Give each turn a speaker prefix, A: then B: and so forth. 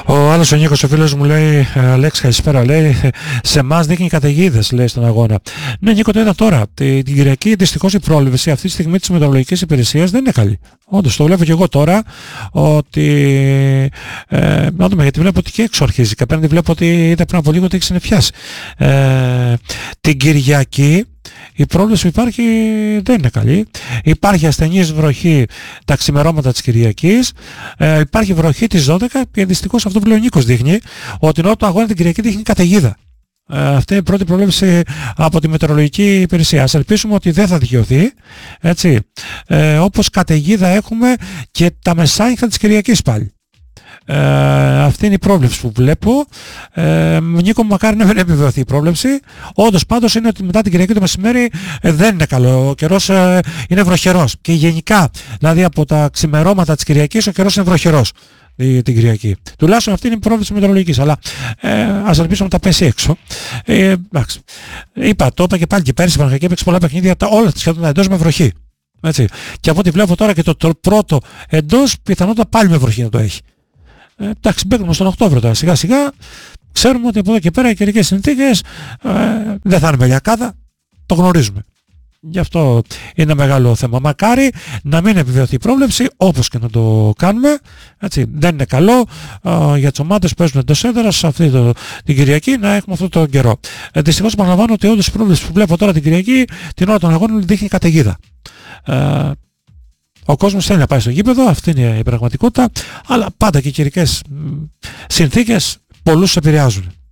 A: Ο άλλος ο Νίκος, ο φίλος μου, λέει, Αλέξη καλησπέρα, λέει, σε εμάς δείχνει καταιγίδες, λέει, στον αγώνα. Ναι, Νίκο, το είδα τώρα. Την Κυριακή δυστυχώς η πρόληψη αυτή τη στιγμή της μετεωρολογικής υπηρεσίας δεν είναι καλή. Όντως, το βλέπω και εγώ τώρα, ότι να δούμε, γιατί βλέπω ότι και έξω αρχίζει και απέναντι βλέπω ότι είδα πριν από λίγο ότι έχει συννεφιάσει. Την Κυριακή η πρόβλεψη που υπάρχει δεν είναι καλή. Υπάρχει ασθενής βροχή τα ξημερώματα της Κυριακής, υπάρχει βροχή τις 12 και δυστυχώς αυτό που λέει ο Νίκος δείχνει ότι ενώ το αγώνα την Κυριακή δείχνει καταιγίδα. Αυτή είναι η πρώτη πρόβλεψη από τη μετεωρολογική υπηρεσία. Ας ελπίσουμε ότι δεν θα δικαιωθεί, έτσι. Όπως καταιγίδα έχουμε και τα μεσάνυχτα της Κυριακής πάλι. Αυτή είναι η πρόβλεψη που βλέπω. Νίκο μου, μακάρι να μην επιβεβαιωθεί η πρόβλεψη. Όντως πάντως είναι ότι μετά την Κυριακή το μεσημέρι δεν είναι καλό. Ο καιρός είναι βροχερός. Και γενικά, δηλαδή από τα ξημερώματα της Κυριακής ο καιρός είναι βροχερός την Κυριακή. Τουλάχιστον αυτή είναι η πρόβλεψη μετεωρολογικής. Αλλά ας ελπίσουμε να τα πέσει έξω. Εντάξει. Το είπα και πάλι και πέρυσι η Παναγιακή έπαιξε πολλά παιχνίδια, όλα σχεδόν εντός με βροχή. Έτσι. Και από ό,τι βλέπω τώρα και το πρώτο εντός πιθανότατα πάλι με βροχή να το έχει. Εντάξει, μπαίνουμε στον Οκτώβριο τώρα. Σιγά σιγά ξέρουμε ότι από εδώ και πέρα οι καιρικές συνθήκες δεν θα είναι μελιακάδα. Το γνωρίζουμε. Γι' αυτό είναι μεγάλο θέμα. Μακάρι να μην επιβεβαιωθεί η πρόβλεψη, όπως και να το κάνουμε. Έτσι, δεν είναι καλό για τις ομάδες που παίζουν εντός έδρας αυτή την Κυριακή να έχουμε αυτό το καιρό. Δυστυχώς επαναλαμβάνω ότι όντως η πρόβλεψη που βλέπω τώρα την Κυριακή την ώρα των αγώνων δείχνει καταιγίδα. Ο κόσμος θέλει να πάει στο γήπεδο, αυτή είναι η πραγματικότητα, αλλά πάντα και οι καιρικές συνθήκες πολλούς επηρεάζουν.